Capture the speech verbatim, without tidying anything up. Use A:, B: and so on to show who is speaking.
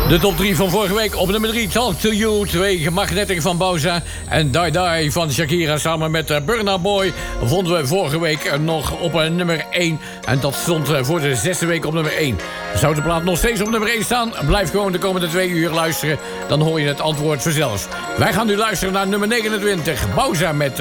A: De top drie van vorige week. Op nummer drie, Talk to You. twee, Magnetic van Bowza. En Die Die van Shakira samen met uh, Burna Boy vonden we vorige week nog op uh, nummer één. En dat stond uh, voor de zesde week op nummer één. Zou de plaat nog steeds op nummer één staan? Blijf gewoon de komende twee uur luisteren. Dan hoor je het antwoord vanzelf. Wij gaan nu luisteren naar nummer negenentwintig. Bowza met